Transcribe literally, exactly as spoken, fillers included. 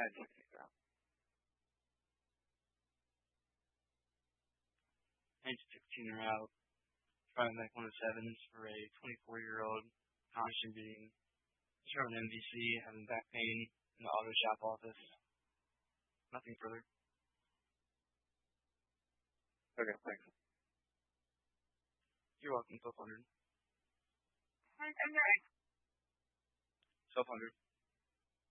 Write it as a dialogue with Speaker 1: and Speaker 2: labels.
Speaker 1: had sixty thousand.
Speaker 2: Age sixteen or out. Driving back one of sevens for a twenty-four-year-old conscious being. Serving M V C, having back pain in the auto shop office. Nothing further.
Speaker 1: Okay, thanks.
Speaker 2: You're welcome, twelve hundred.
Speaker 3: twelve hundred.
Speaker 2: twelve hundred.